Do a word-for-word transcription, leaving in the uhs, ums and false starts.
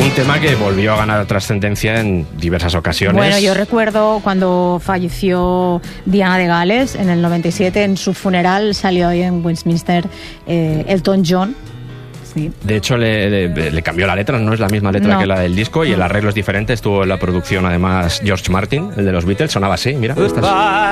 Un tema que volvió a ganar trascendencia en diversas ocasiones. Bueno, yo recuerdo cuando falleció Diana de Gales en el noventa y siete, en su funeral salió ahí en Westminster eh, Elton John. Sí. De hecho, le, le, le cambió la letra, no es la misma letra No. que la del disco, y el arreglo es diferente. Estuvo en la producción, además, George Martin, el de los Beatles, sonaba así, mira.